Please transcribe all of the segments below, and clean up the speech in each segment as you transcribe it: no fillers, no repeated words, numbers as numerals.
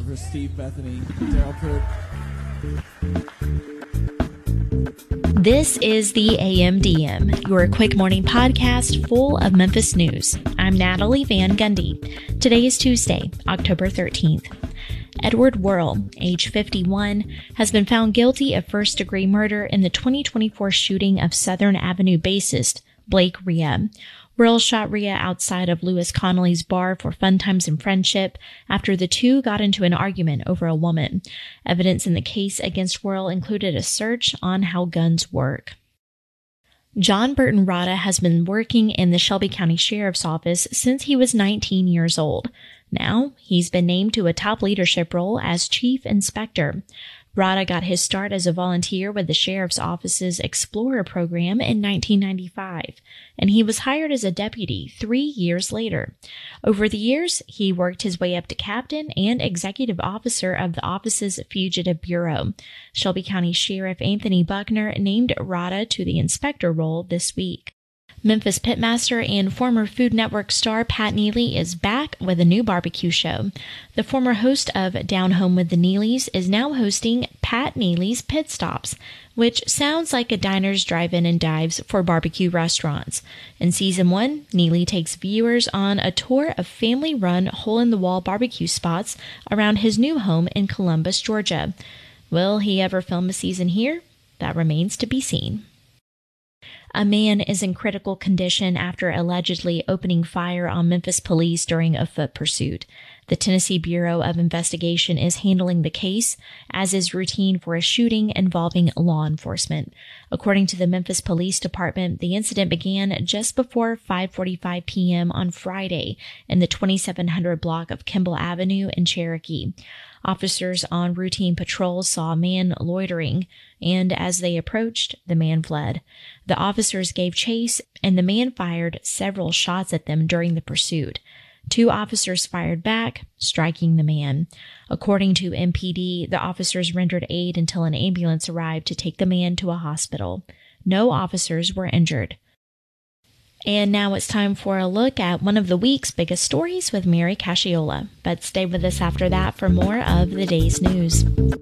for Steve, Bethany, Daryl, Kurt. This is the AMDM, your quick morning podcast full of Memphis news. I'm Natalie Van Gundy. Today is Tuesday, October 13th. Edward Wuerl, age 51, has been found guilty of first-degree murder in the 2024 shooting of Southern Avenue bassist Blake Rea. Wuerl shot Rea outside of Lewis Connolly's bar for fun times and friendship after the two got into an argument over a woman. Evidence in the case against Wuerl included a search on how guns work. John Burton Rada has been working in the Shelby County Sheriff's Office since he was 19 years old. Now, he's been named to a top leadership role as Chief Inspector. Rada got his start as a volunteer with the Sheriff's Office's Explorer program in 1995, and he was hired as a deputy 3 years later. Over the years, he worked his way up to captain and executive officer of the office's Fugitive Bureau. Shelby County Sheriff Anthony Buckner named Rada to the inspector role this week. Memphis pitmaster and former Food Network star Pat Neely is back with a new barbecue show. The former host of Down Home with the Neelys is now hosting Pat Neely's Pit Stops, which sounds like a diner's drive-in and dives for barbecue restaurants. In Season 1, Neely takes viewers on a tour of family-run hole-in-the-wall barbecue spots around his new home in Columbus, Georgia. Will he ever film a season here? That remains to be seen. A man is in critical condition after allegedly opening fire on Memphis police during a foot pursuit. The Tennessee Bureau of Investigation is handling the case, as is routine for a shooting involving law enforcement. According to the Memphis Police Department, the incident began just before 5:45 p.m. on Friday in the 2700 block of Kimball Avenue in Cherokee. Officers on routine patrols saw a man loitering, and as they approached, the man fled. The officers gave chase, and the man fired several shots at them during the pursuit. 2 officers fired back, striking the man. According to MPD, the officers rendered aid until an ambulance arrived to take the man to a hospital. No officers were injured. And now it's time for a look at one of the week's biggest stories with Mary Casciola. But stay with us after that for more of the day's news.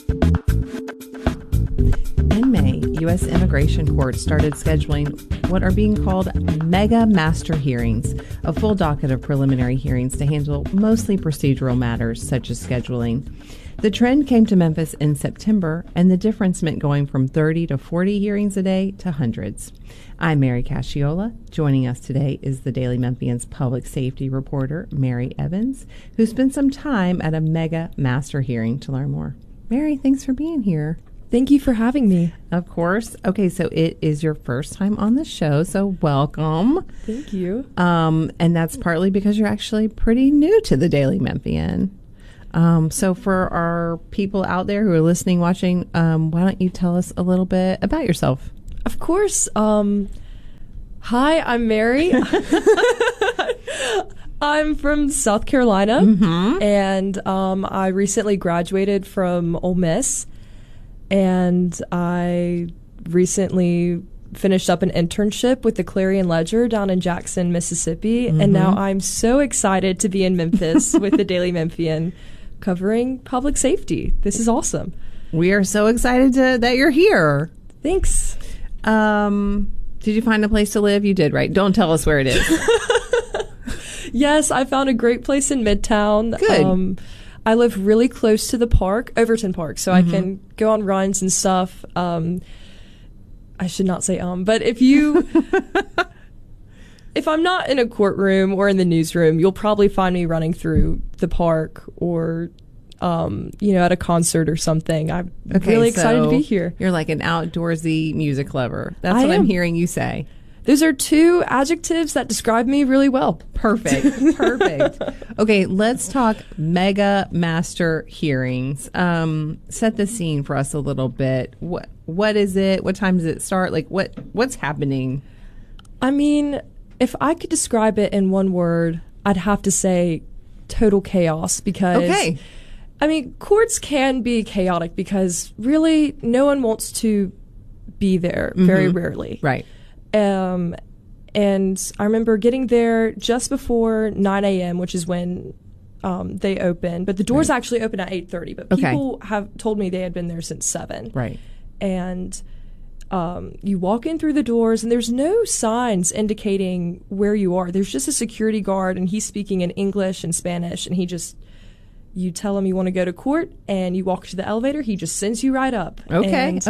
In May, U.S. Immigration Court started scheduling what are being called mega master hearings, a full docket of preliminary hearings to handle mostly procedural matters such as scheduling. The trend came to Memphis in September, and the difference meant going from 30 to 40 hearings a day to hundreds. I'm Mary Casciola. Joining us today is the Daily Memphian's public safety reporter, Mary Evans, who spent some time at a mega master hearing to learn more. Mary, thanks for being here. Thank you for having me. Of course. Okay, so it is your first time on the show, so welcome. Thank you. And that's partly because you're actually pretty new to the Daily Memphian. So for our people out there who are listening, watching, why don't you tell us a little bit about yourself? Of course. Hi, I'm Mary. I'm from South Carolina, and I recently graduated from Ole Miss, and I recently finished up an internship with the Clarion Ledger down in Jackson, Mississippi, and now I'm so excited to be in Memphis with the Daily Memphian covering public safety. This is awesome. We are so excited that you're here. Thanks. Did you find a place to live? You did, right? Don't tell us where it is. Yes, I found a great place in Midtown. Good. I live really close to the park, Overton Park, so I can go on runs and stuff. I should not say but if I'm not in a courtroom or in the newsroom, you'll probably find me running through the park or at a concert or something. I'm really excited to be here. You're like an outdoorsy music lover. That's what I'm hearing you say. Those are 2 adjectives that describe me really well. Perfect. Perfect. Okay, let's talk mega master hearings. Set the scene for us a little bit. What is it? What time does it start? Like what's happening? I mean, if I could describe it in one word, I'd have to say total chaos because I mean, courts can be chaotic because really no one wants to be there very rarely. Right. And I remember getting there just before 9 a.m., which is when they open, but the doors actually open at 8:30. But people have told me they had been there since 7. Right. And you walk in through the doors, and there's no signs indicating where you are. There's just a security guard, and he's speaking in English and Spanish, and you tell him you want to go to court, and you walk to the elevator. He just sends you right up. Okay.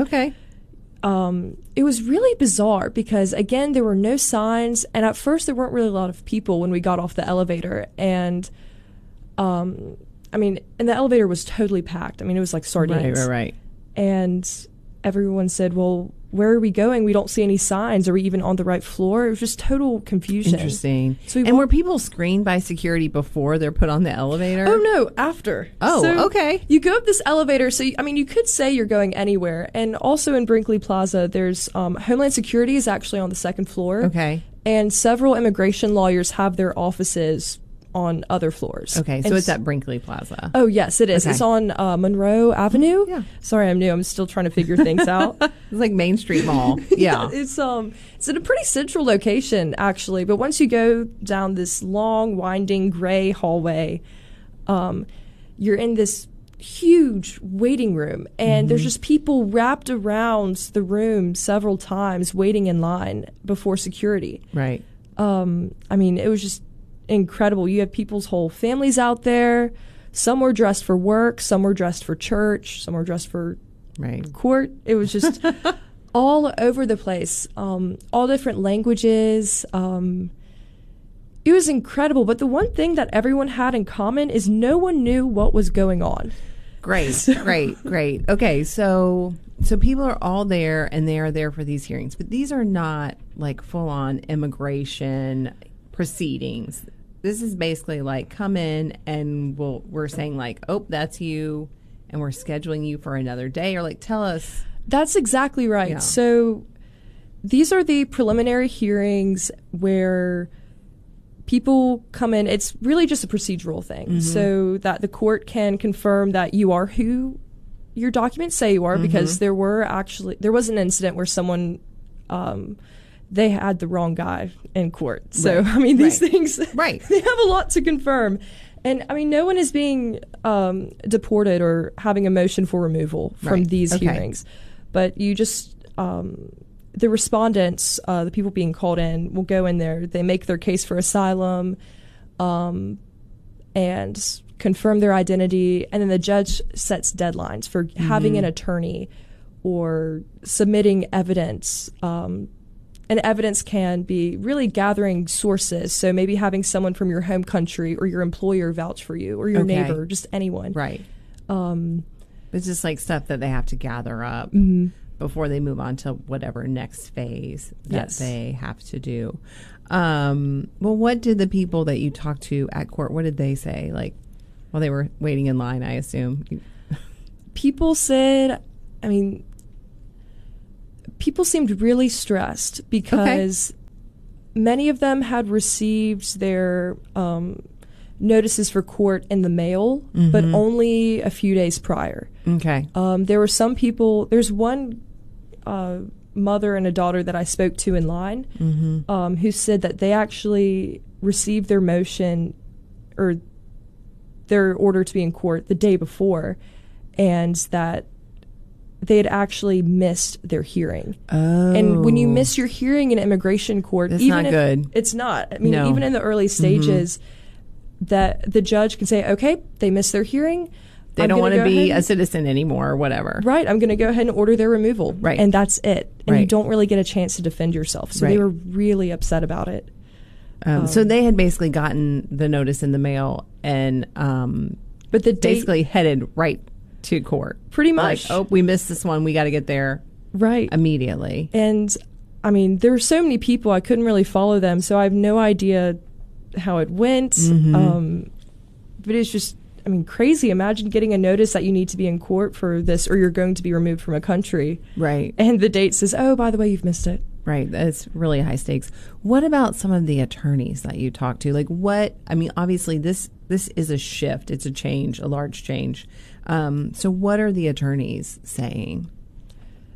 It was really bizarre because, again, there were no signs, and at first there weren't really a lot of people when we got off the elevator. And, and the elevator was totally packed. I mean, it was like sardines. Right. And everyone said, well, where are we going? We don't see any signs. Are we even on the right floor? It was just total confusion. Interesting. So were people screened by security before they're put on the elevator? Oh, no, after. Oh, okay. You go up this elevator. So, you could say you're going anywhere. And also in Brinkley Plaza, there's Homeland Security is actually on the 2nd floor. Okay. And several immigration lawyers have their offices on other floors. Okay, so it's at Brinkley Plaza. Oh, yes, it is. Okay. It's on Monroe Avenue. Yeah. Sorry, I'm new. I'm still trying to figure things out. It's like Main Street Mall. Yeah. It's in a pretty central location, actually. But once you go down this long, winding, gray hallway, you're in this huge waiting room. And there's just people wrapped around the room several times waiting in line before security. Right. It was just incredible. You have people's whole families out there. Some were dressed for work, some were dressed for church, some were dressed for court. It was just all over the place, all different languages. It was incredible. But the one thing that everyone had in common is no one knew what was going on. Great. Okay, so people are all there, and they are there for these hearings, but these are not like full-on immigration proceedings. This is basically like come in and we're saying like, oh, that's you, and we're scheduling you for another day, or like tell us. That's exactly right. Yeah. So these are the preliminary hearings where people come in. It's really just a procedural thing, so that the court can confirm that you are who your documents say you are, because there was an incident where someone they had the wrong guy in court. So, these things, they have a lot to confirm. And, no one is being deported or having a motion for removal from these hearings. But you just, the respondents, the people being called in, will go in there. They make their case for asylum and confirm their identity. And then the judge sets deadlines for having an attorney or submitting evidence. And evidence can be really gathering sources. So maybe having someone from your home country or your employer vouch for you, or your neighbor, just anyone. Right. It's just like stuff that they have to gather up before they move on to whatever next phase that they have to do. Well, what did the people that you talked to at court, what did they say? Like, while they were waiting in line, I assume. People said, people seemed really stressed because many of them had received their notices for court in the mail, but only a few days prior. Okay. There were some people, there's one mother and a daughter that I spoke to in line who said that they actually received their motion or their order to be in court the day before, and that they had actually missed their hearing. Oh. And when you miss your hearing in immigration court, that's even not if good. It's not. Even in the early stages, that the judge can say, okay, they missed their hearing. They don't want to be a citizen anymore or whatever. Right. I'm going to go ahead and order their removal. Right. And that's it. And you don't really get a chance to defend yourself. So they were really upset about it. So they had basically gotten the notice in the mail and but the basically headed right to court. Pretty much. Like, oh, we missed this one. We got to get there immediately. And, there were so many people, I couldn't really follow them, so I have no idea how it went. But it's just, crazy. Imagine getting a notice that you need to be in court for this, or you're going to be removed from a country. Right. And the date says, oh, by the way, you've missed it. Right. That's really high stakes. What about some of the attorneys that you talked to? Like obviously this is a shift. It's a change, a large change. So what are the attorneys saying?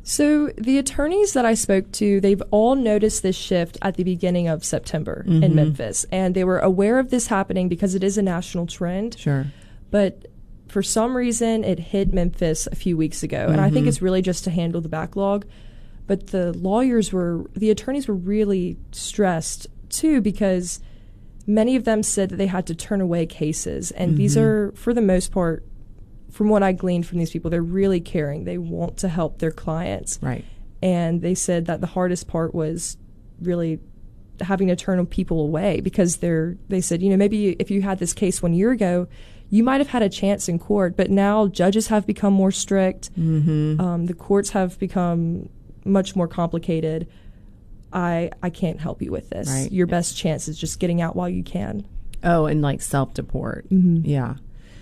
So the attorneys that I spoke to, they've all noticed this shift at the beginning of September in Memphis, and they were aware of this happening because it is a national trend. Sure. But for some reason, it hit Memphis a few weeks ago, and I think it's really just to handle the backlog. But the attorneys were really stressed too, because many of them said that they had to turn away cases, and these are, for the most part, from what I gleaned from these people, they're really caring. They want to help their clients. Right. And they said that the hardest part was really having to turn people away, because they said, maybe if you had this case 1 year ago, you might have had a chance in court, but now judges have become more strict. The courts have become much more complicated. I can't help you with this. Right. Your best chance is just getting out while you can. Oh, and like self-deport. Yeah.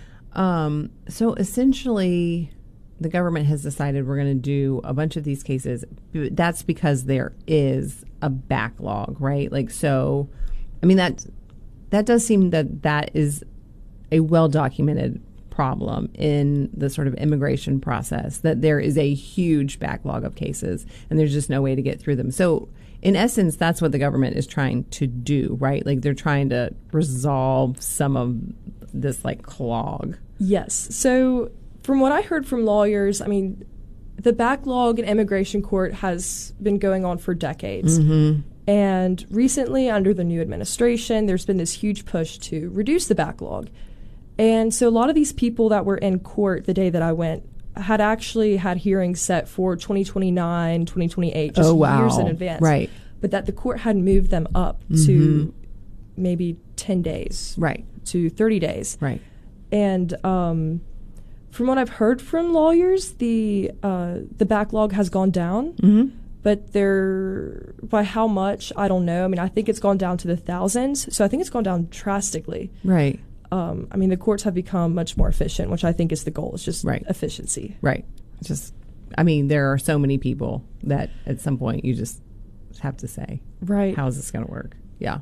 So essentially, the government has decided we're going to do a bunch of these cases. That's because there is a backlog, right? Like, so, I mean, that does seem that is a well-documented problem in the sort of immigration process, that there is a huge backlog of cases and there's just no way to get through them. So in essence, that's what the government is trying to do, right? Like, they're trying to resolve some of this like clog. Yes. So from what I heard from lawyers, I mean, the backlog in immigration court has been going on for decades. And recently, under the new administration, there's been this huge push to reduce the backlog. And so a lot of these people that were in court the day that I went had actually had hearings set for 2029, 2028, just years in advance. Right. But that the court had moved them up to maybe 10 days. Right. To 30 days. Right. And from what I've heard from lawyers, the backlog has gone down. But by how much, I don't know. I mean, I think it's gone down to the thousands. So I think it's gone down drastically. Right. I mean, the courts have become much more efficient, which I think is the goal. It's just efficiency. Right. I mean, there are so many people that at some point you just have to say, right, how is this going to work? Yeah.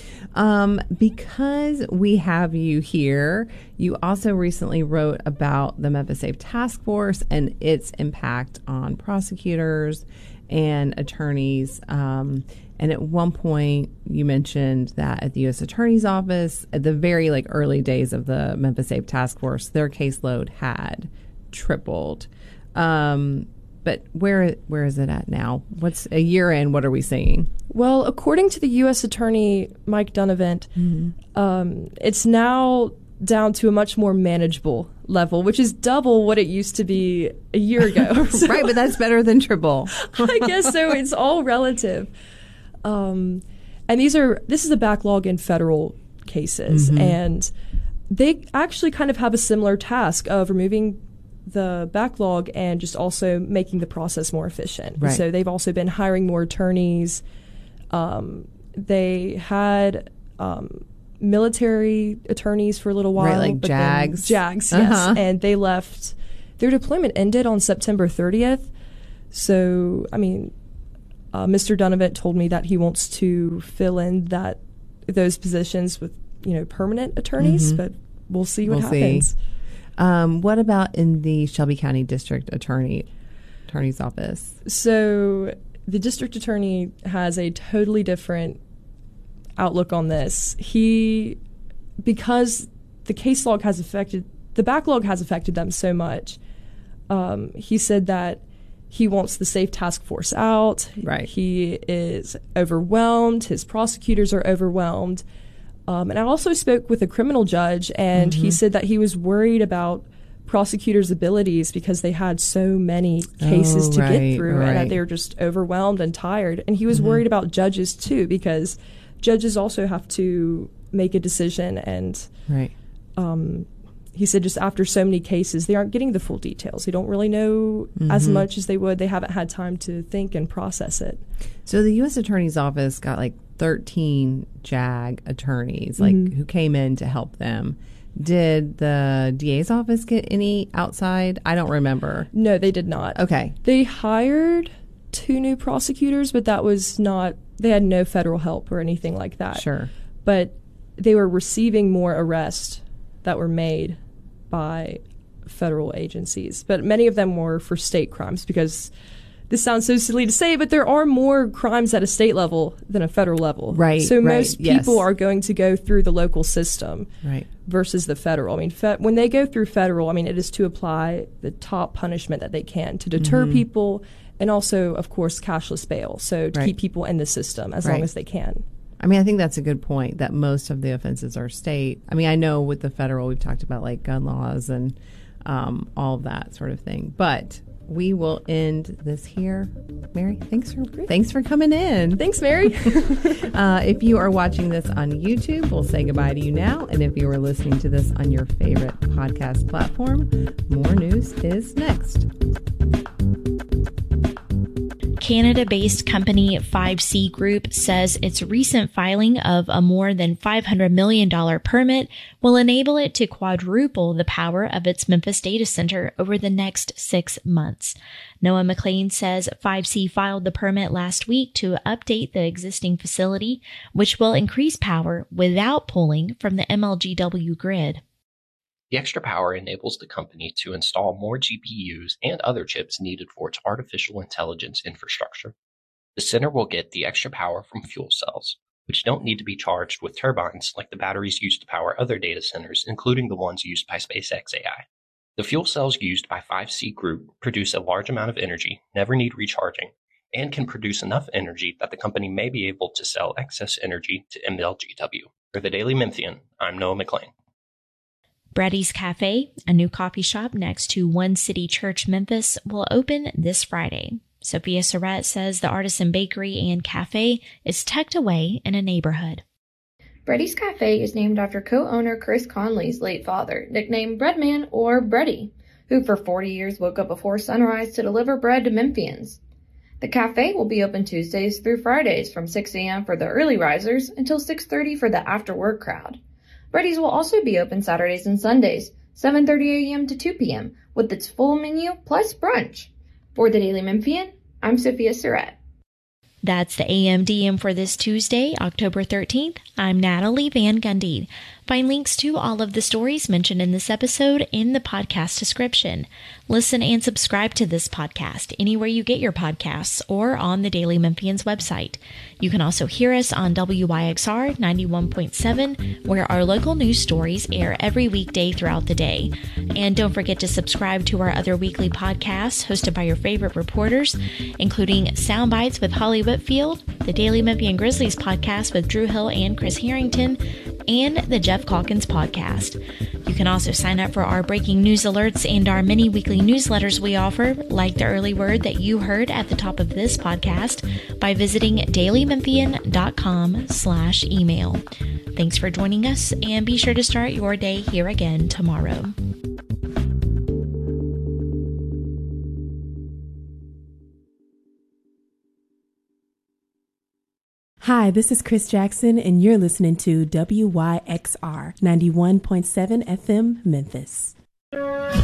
Because we have you here, you also recently wrote about the Memphis Safe Task Force and its impact on prosecutors and attorneys. And at one point, you mentioned that at the U.S. Attorney's Office, at the very early days of the Memphis Safe Task Force, their caseload had tripled. But where is it at now? What's a year in? What are we seeing? Well, according to the U.S. Attorney Mike Dunavant, it's now down to a much more manageable level, which is double what it used to be a year ago. So, right, but that's better than triple. I guess so. It's all relative. And this is a backlog in federal cases, and they actually kind of have a similar task of removing the backlog and just also making the process more efficient. Right. So they've also been hiring more attorneys. They had military attorneys for a little while. Right, like JAGs. JAGs, yes. And they left. Their deployment ended on September 30th. So, I mean, Mr. Dunavant told me that he wants to fill in those positions with, permanent attorneys, but we'll see what happens. What about in the Shelby County District Attorney's Office? So the district attorney has a totally different outlook on this. Because the backlog has affected them so much, he said that he wants the Safe Task Force out. Right. He is overwhelmed. His prosecutors are overwhelmed. And I also spoke with a criminal judge, and he said that he was worried about prosecutors' abilities because they had so many cases to get through, and that they were just overwhelmed and tired. And he was worried about judges, too, because judges also have to make a decision. And he said just after so many cases, they aren't getting the full details. They don't really know as much as they would. They haven't had time to think and process it. So the U.S. Attorney's Office got 13 JAG attorneys who came in to help them. Did the DA's office get any outside? I don't remember. No, they did not. Okay. They hired 2 new prosecutors, but that was not, they had no federal help or anything like that. Sure. But they were receiving more arrests that were made by federal agencies. But many of them were for state crimes because this sounds so silly to say, but there are more crimes at a state level than a federal level. Right. So most people yes. are going to go through the local system right. versus the federal. I mean, when they go through federal, I mean, it is to apply the top punishment that they can to deter people, and also, of course, cashless bail. So to keep people in the system as long as they can. I mean, I think that's a good point, that most of the offenses are state. I mean, I know with the federal, we've talked about like gun laws and all of that sort of thing. But we will end this here. Mary, thanks for coming in. Thanks, Mary. If you are watching this on YouTube, we'll say goodbye to you now. And if you are listening to this on your favorite podcast platform, more news is next. Canada-based company 5C Group says its recent filing of a more than $500 million permit will enable it to quadruple the power of its Memphis data center over the next 6 months. Noah McLean says 5C filed the permit last week to update the existing facility, which will increase power without pulling from the MLGW grid. The extra power enables the company to install more GPUs and other chips needed for its artificial intelligence infrastructure. The center will get the extra power from fuel cells, which don't need to be charged with turbines like the batteries used to power other data centers, including the ones used by SpaceX AI. The fuel cells used by 5C Group produce a large amount of energy, never need recharging, and can produce enough energy that the company may be able to sell excess energy to MLGW. For the Daily Memphian, I'm Noah McLean. Brady's Cafe, a new coffee shop next to One City Church, Memphis, will open this Friday. Sophia Surratt says the artisan bakery and cafe is tucked away in a neighborhood. Brady's Cafe is named after co-owner Chris Conley's late father, nicknamed Breadman or Breddy, who for 40 years woke up before sunrise to deliver bread to Memphians. The cafe will be open Tuesdays through Fridays from 6 a.m. for the early risers until 6:30 for the after-work crowd. Brady's will also be open Saturdays and Sundays, 7:30 a.m. to 2 p.m., with its full menu plus brunch. For the Daily Memphian, I'm Sophia Surratt. That's the AMDM for this Tuesday, October 13th. I'm Natalie Van Gundy. Find links to all of the stories mentioned in this episode in the podcast description. Listen and subscribe to this podcast anywhere you get your podcasts or on the Daily Memphian's website. You can also hear us on WYXR 91.7, where our local news stories air every weekday throughout the day. And don't forget to subscribe to our other weekly podcasts hosted by your favorite reporters, including Soundbites with Holly Whitfield, the Daily Memphian Grizzlies podcast with Drew Hill and Chris Harrington, and the Jeff Calkins podcast. You can also sign up for our breaking news alerts and our many weekly newsletters we offer, like the early word that you heard at the top of this podcast, by visiting dailymemphian.com/email. Thanks for joining us, and be sure to start your day here again tomorrow. Hi, this is Chris Jackson, and you're listening to WYXR 91.7 FM, Memphis.